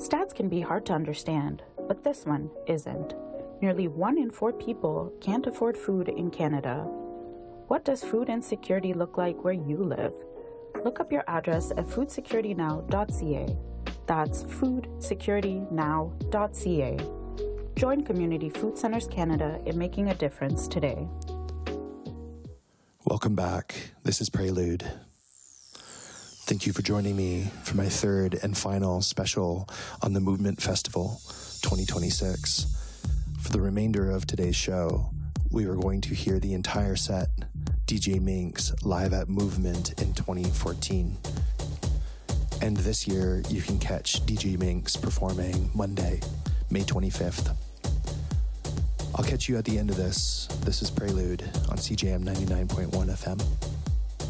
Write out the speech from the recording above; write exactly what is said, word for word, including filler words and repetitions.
Stats can be hard to understand, but this one isn't. Nearly one in four people can't afford food in Canada. What does food insecurity look like where you live? Look up your address at food security now dot c a. That's food security now dot c a. Join Community Food Centres Canada in making a difference today. Welcome back. This is Prelude. Thank you for joining me for my third and final special on the Movement Festival twenty twenty-six. For the remainder of today's show, we are going to hear the entire set, D J Minx live at Movement in twenty fourteen. And this year, you can catch D J Minx performing Monday, May twenty-fifth. I'll catch you at the end of this. This is Prelude on C J M ninety-nine point one F M.